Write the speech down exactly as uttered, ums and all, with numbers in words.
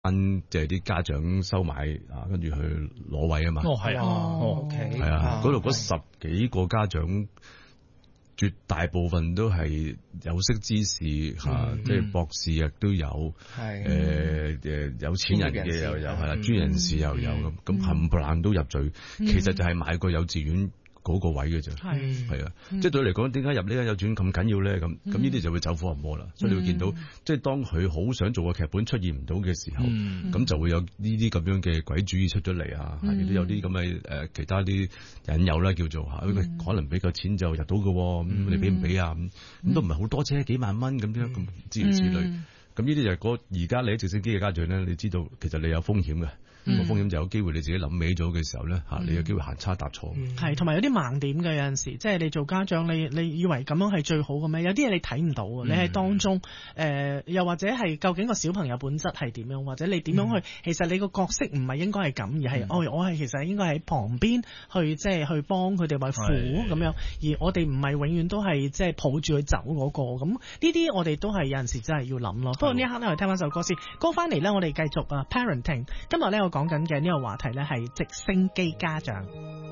即係啲家長收買啊，跟住去攞位啊嘛。 哦，係啊， 哦 OK， 係啊，嗰度嗰十幾個家長。絕大部分都係有識之士嚇，嗯、即係博士亦都有，誒誒、呃、有錢人嘅又有，係啦，專業人士又有咁，咁冚唪唥都入罪，嗯、其實就係買個幼稚園嗰個位嘅啫，係係啊，即係對佢嚟講，點解入呢間幼稚園咁緊要咧？咁咁呢啲就會走火入魔啦，所以你會見到，即係當佢好想做個劇本出現唔到嘅時候，咁就會有呢啲咁樣嘅鬼主意出咗嚟啊，亦都有啲咁嘅誒其他啲引誘啦，叫做嚇，可能俾夠錢就入到嘅，咁你俾唔俾啊？咁都唔係好多啫，幾萬蚊咁樣咁諸如此類。咁呢啲就係嗰而家你喺直升機嘅家長咧，你知道其實你有風險嘅。個、嗯、風險就有機會你自己諗歪咗嘅時候咧，嚇、嗯、你有機會行差踏錯。 係，同埋有啲盲點嘅有陣時，即係你做家長，你你以為咁樣係最好嘅咩？有啲嘢你睇唔到啊！嗯、你喺當中誒、呃，又或者係究竟個小朋友本質係點樣，或者你點樣去？嗯、其實你個角色唔係應該係咁，而係、嗯、哦，我係其實應該喺旁邊去即係去幫佢哋為輔咁樣。而我哋唔係永遠都係即係抱住佢走嗰、那個。咁呢啲我哋都係有陣時真係要諗咯。不過呢一刻咧，我哋聽翻首歌先。歌翻嚟咧，我哋繼續啊 parenting。今日咧我講緊嘅呢個話題咧係直升機家長。